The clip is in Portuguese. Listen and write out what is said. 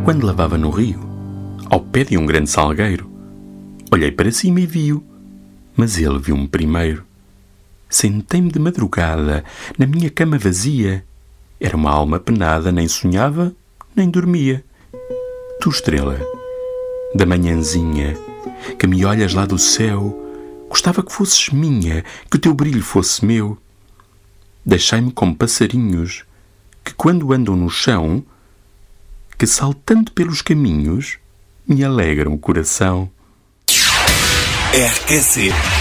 Quando lavava no rio, ao pé de um grande salgueiro, olhei para cima e vi-o, mas ele viu-me primeiro. Sentei-me de madrugada na minha cama vazia. Era uma alma penada, nem sonhava, nem dormia. Tu, estrela, da manhãzinha, que me olhas lá do céu, gostava que fosses minha, que o teu brilho fosse meu. Deixai-me como passarinhos, que quando andam no chão, que saltando pelos caminhos, me alegram o coração. RQC